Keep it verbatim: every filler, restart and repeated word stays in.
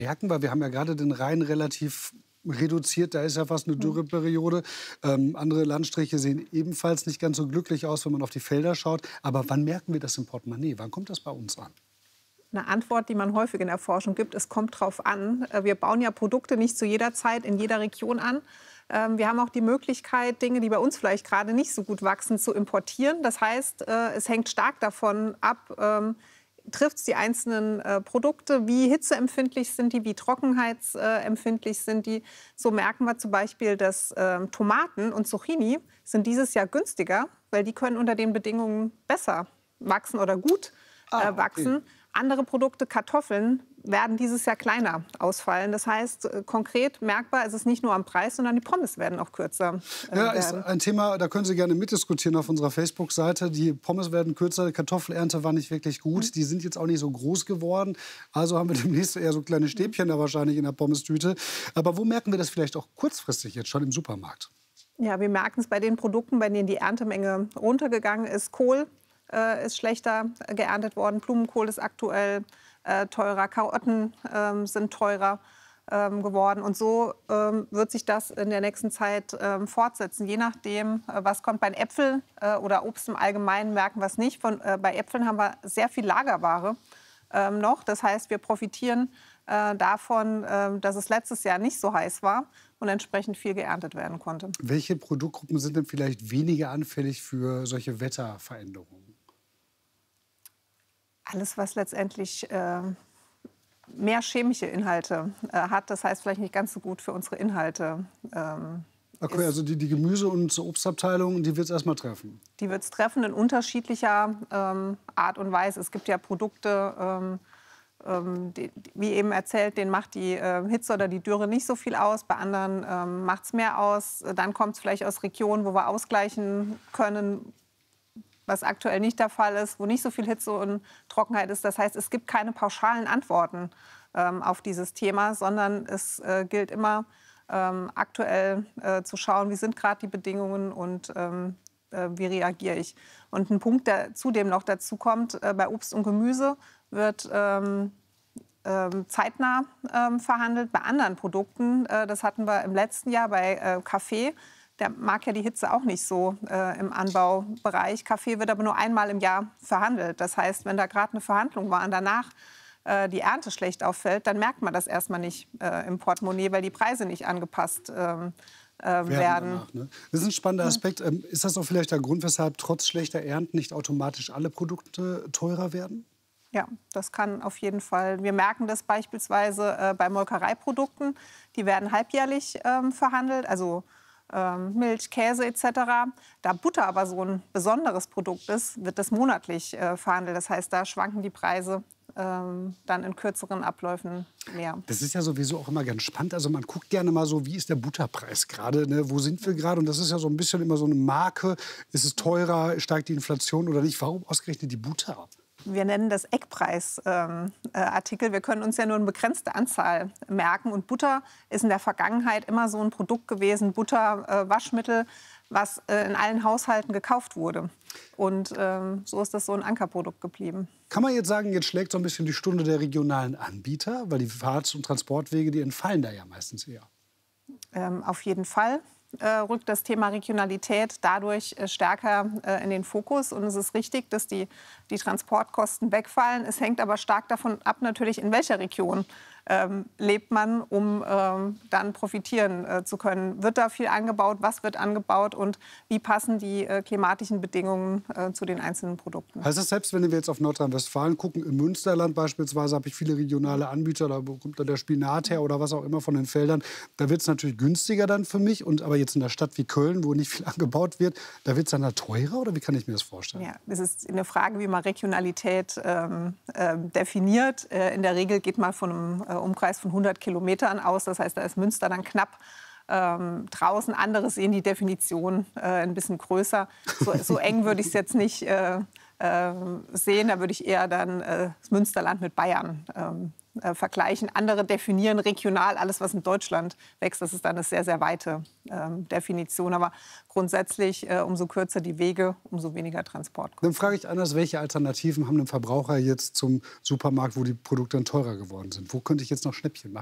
merken, weil wir haben ja gerade den Rhein relativ reduziert, da ist ja fast eine Dürreperiode. Ähm, andere Landstriche sehen ebenfalls nicht ganz so glücklich aus, wenn man auf die Felder schaut. Aber wann merken wir das im Portemonnaie? Wann kommt das bei uns an? Eine Antwort, die man häufig in der Forschung gibt, es kommt drauf an. Wir bauen ja Produkte nicht zu jeder Zeit in jeder Region an. Wir haben auch die Möglichkeit, Dinge, die bei uns vielleicht gerade nicht so gut wachsen, zu importieren. Das heißt, es hängt stark davon ab, trifft es die einzelnen äh, Produkte, wie hitzeempfindlich sind die, wie trockenheitsempfindlich sind die. So merken wir zum Beispiel, dass äh, Tomaten und Zucchini sind dieses Jahr günstiger, weil die können unter den Bedingungen besser wachsen oder gut äh, Ah, wachsen. okay. Andere Produkte, Kartoffeln, werden dieses Jahr kleiner ausfallen. Das heißt, äh, konkret merkbar ist es nicht nur am Preis, sondern die Pommes werden auch kürzer äh, Ja, werden. ist ein Thema, da können Sie gerne mitdiskutieren auf unserer Facebook-Seite. Die Pommes werden kürzer, die Kartoffelernte war nicht wirklich gut. Mhm. Die sind jetzt auch nicht so groß geworden. Also haben wir demnächst eher so kleine Stäbchen da wahrscheinlich in der Pommes-Tüte. Aber wo merken wir das vielleicht auch kurzfristig jetzt schon im Supermarkt? Ja, wir merken es bei den Produkten, bei denen die Erntemenge runtergegangen ist. Kohl äh, ist schlechter geerntet worden, Blumenkohl ist aktuell äh, teurer, Karotten äh, sind teurer äh, geworden. Und so äh, wird sich das in der nächsten Zeit äh, fortsetzen. Je nachdem, äh, was kommt. Bei Äpfeln äh, oder Obst im Allgemeinen merken wir es nicht. Von, äh, bei Äpfeln haben wir sehr viel Lagerware äh, noch. Das heißt, wir profitieren äh, davon, äh, dass es letztes Jahr nicht so heiß war und entsprechend viel geerntet werden konnte. Welche Produktgruppen sind denn vielleicht weniger anfällig für solche Wetterveränderungen? Alles, was letztendlich äh, mehr chemische Inhalte äh, hat, das heißt vielleicht nicht ganz so gut für unsere Inhalte. Ähm, Okay, also die, die Gemüse- und Obstabteilung, die wird es erstmal treffen? Die wird es treffen in unterschiedlicher ähm, Art und Weise. Es gibt ja Produkte, ähm, ähm, die, wie eben erzählt, denen macht die äh, Hitze oder die Dürre nicht so viel aus. Bei anderen ähm, macht es mehr aus. Dann kommt es vielleicht aus Regionen, wo wir ausgleichen können, was aktuell nicht der Fall ist, wo nicht so viel Hitze und Trockenheit ist. Das heißt, es gibt keine pauschalen Antworten ähm, auf dieses Thema, sondern es äh, gilt immer ähm, aktuell äh, zu schauen, wie sind gerade die Bedingungen und ähm, äh, wie reagiere ich. Und ein Punkt, der zudem noch dazu kommt, äh, bei Obst und Gemüse wird ähm, ähm, zeitnah ähm, verhandelt. Bei anderen Produkten, äh, das hatten wir im letzten Jahr bei äh, Kaffee, der mag ja die Hitze auch nicht so äh, im Anbaubereich. Kaffee wird aber nur einmal im Jahr verhandelt. Das heißt, wenn da gerade eine Verhandlung war und danach äh, die Ernte schlecht auffällt, dann merkt man das erstmal nicht äh, im Portemonnaie, weil die Preise nicht angepasst ähm, äh, werden. Danach, ne? Das ist ein spannender Aspekt. Ähm, ist das auch vielleicht der Grund, weshalb trotz schlechter Ernten nicht automatisch alle Produkte teurer werden? Ja, das kann auf jeden Fall. Wir merken das beispielsweise äh, bei Molkereiprodukten. Die werden halbjährlich ähm, verhandelt, also ähm, Milch, Käse et cetera. Da Butter aber so ein besonderes Produkt ist, wird das monatlich äh, verhandelt. Das heißt, da schwanken die Preise ähm, dann in kürzeren Abläufen mehr. Das ist ja sowieso auch immer ganz spannend. Also man guckt gerne mal so, wie ist der Butterpreis gerade, ne? Wo sind wir gerade? Und das ist ja so ein bisschen immer so eine Marke. Ist es teurer, steigt die Inflation oder nicht? Warum ausgerechnet die Butter? Wir nennen das Eckpreisartikel. Ähm, äh, Wir können uns ja nur eine begrenzte Anzahl merken. Und Butter ist in der Vergangenheit immer so ein Produkt gewesen, Butter, äh, Waschmittel, was äh, in allen Haushalten gekauft wurde. Und ähm, so ist das so ein Ankerprodukt geblieben. Kann man jetzt sagen, jetzt schlägt so ein bisschen die Stunde der regionalen Anbieter? Weil die Fahrts- und Transportwege, die entfallen da ja meistens eher. Ähm, auf jeden Fall. Äh, rückt das Thema Regionalität dadurch äh, stärker äh, in den Fokus. Und es ist richtig, dass die, die Transportkosten wegfallen. Es hängt aber stark davon ab, natürlich in welcher Region ähm, lebt man, um ähm, dann profitieren äh, zu können. Wird da viel angebaut? Was wird angebaut? Und wie passen die äh, klimatischen Bedingungen äh, zu den einzelnen Produkten? Heißt das, selbst wenn wir jetzt auf Nordrhein-Westfalen gucken, im Münsterland beispielsweise habe ich viele regionale Anbieter, da kommt dann der Spinat her oder was auch immer von den Feldern, da wird es natürlich günstiger dann für mich. Und aber jetzt in einer Stadt wie Köln, wo nicht viel angebaut wird, da wird es dann da teurer oder wie kann ich mir das vorstellen? Ja, es ist eine Frage, wie man Regionalität ähm, äh, definiert. Äh, in der Regel geht man von einem äh, Umkreis von hundert Kilometern aus. Das heißt, da ist Münster dann knapp ähm, draußen. Andere sehen die Definition äh, ein bisschen größer. So, so eng würde ich es jetzt nicht äh, äh, sehen. Da würde ich eher dann äh, das Münsterland mit Bayern ähm, äh, vergleichen. Andere definieren regional alles, was in Deutschland wächst. Das ist dann eine sehr, sehr weite ähm, Definition. Aber grundsätzlich, äh, umso kürzer die Wege, umso weniger Transport. Dann frage ich anders, welche Alternativen haben den Verbraucher jetzt zum Supermarkt, wo die Produkte dann teurer geworden sind? Wo könnte ich jetzt noch Schnäppchen machen?